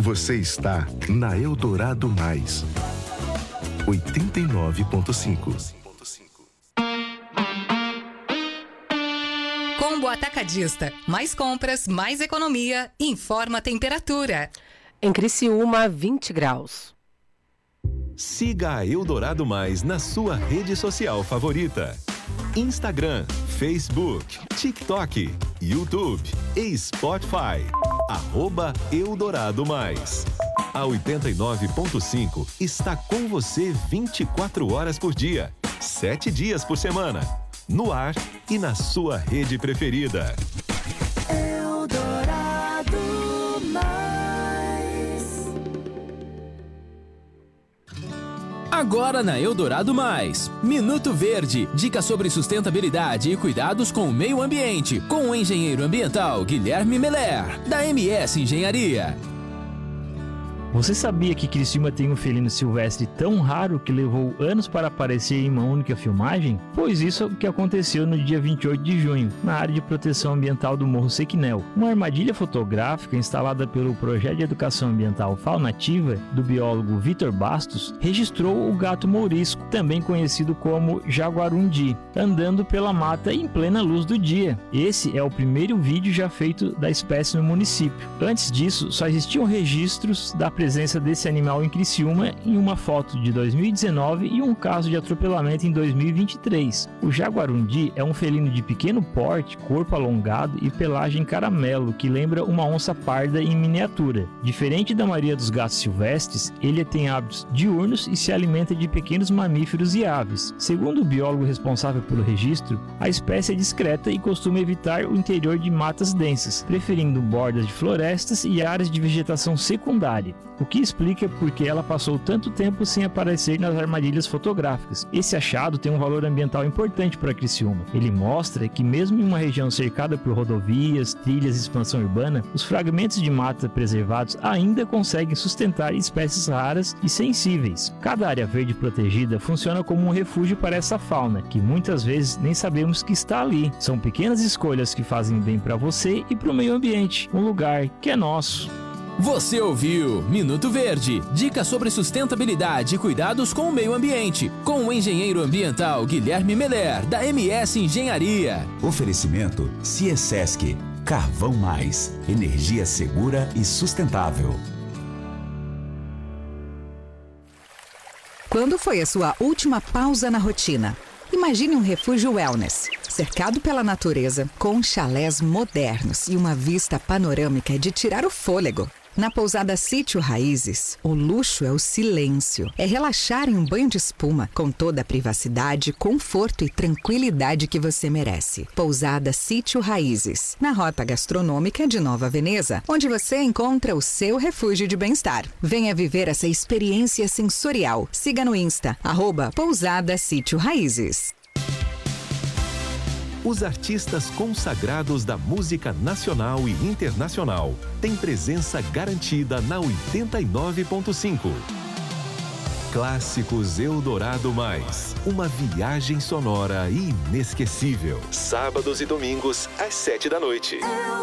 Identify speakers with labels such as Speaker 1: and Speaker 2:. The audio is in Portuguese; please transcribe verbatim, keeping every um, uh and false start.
Speaker 1: Você está na Eldorado Mais, oitenta e nove ponto cinco.
Speaker 2: Combo Atacadista. Mais compras, mais economia. Informa a temperatura.
Speaker 3: Em Criciúma, vinte graus.
Speaker 4: Siga a Eldorado Mais na sua rede social favorita. Instagram, Facebook, TikTok, YouTube e Spotify. Arroba Eldorado Mais. A oitenta e nove ponto cinco está com você vinte e quatro horas por dia, sete dias por semana. No ar e na sua rede preferida.
Speaker 5: Eldorado Mais.
Speaker 6: Agora na Eldorado Mais, Minuto Verde, dicas sobre sustentabilidade e cuidados com o meio ambiente, com o engenheiro ambiental Guilherme Meller, da M S Engenharia.
Speaker 7: Você sabia que Criciúma tem um felino silvestre tão raro que levou anos para aparecer em uma única filmagem? Pois isso é o que aconteceu no dia vinte e oito de junho, na área de proteção ambiental do Morro Sequinel. Uma armadilha fotográfica instalada pelo Projeto de Educação Ambiental Faunativa, do biólogo Vitor Bastos, registrou o gato mourisco, também conhecido como jaguarundi, andando pela mata em plena luz do dia. Esse é o primeiro vídeo já feito da espécie no município. Antes disso, só existiam registros da presença desse animal em Criciúma em uma foto de dois mil e dezenove e um caso de atropelamento em dois mil e vinte e três. O jaguarundi é um felino de pequeno porte, corpo alongado e pelagem caramelo, que lembra uma onça parda em miniatura. Diferente da maioria dos gatos silvestres, ele tem hábitos diurnos e se alimenta de pequenos mamíferos e aves. Segundo o biólogo responsável pelo registro, a espécie é discreta e costuma evitar o interior de matas densas, preferindo bordas de florestas e áreas de vegetação secundária, o que explica por que ela passou tanto tempo sem aparecer nas armadilhas fotográficas. Esse achado tem um valor ambiental importante para Criciúma. Ele mostra que mesmo em uma região cercada por rodovias, trilhas e expansão urbana, os fragmentos de mata preservados ainda conseguem sustentar espécies raras e sensíveis. Cada área verde protegida funciona como um refúgio para essa fauna, que muitas vezes nem sabemos que está ali. São pequenas escolhas que fazem bem para você e para o meio ambiente, um lugar que é nosso.
Speaker 6: Você ouviu Minuto Verde, dicas sobre sustentabilidade e cuidados com o meio ambiente, com o engenheiro ambiental Guilherme Meller, da M S Engenharia.
Speaker 8: Oferecimento Ciesesc, Carvão Mais, energia segura e sustentável.
Speaker 9: Quando foi a sua última pausa na rotina? Imagine um refúgio wellness, cercado pela natureza, com chalés modernos e uma vista panorâmica de tirar o fôlego. Na pousada Sítio Raízes, o luxo é o silêncio. É relaxar em um banho de espuma, com toda a privacidade, conforto e tranquilidade que você merece. Pousada Sítio Raízes, na rota gastronômica de Nova Veneza, onde você encontra o seu refúgio de bem-estar. Venha viver essa experiência sensorial. Siga no Insta, arroba Pousada Sítio Raízes.
Speaker 4: Os artistas consagrados da música nacional e internacional têm presença garantida na oitenta e nove ponto cinco. Clássicos Eldorado Mais, uma viagem sonora inesquecível. Sábados e domingos, às sete da noite.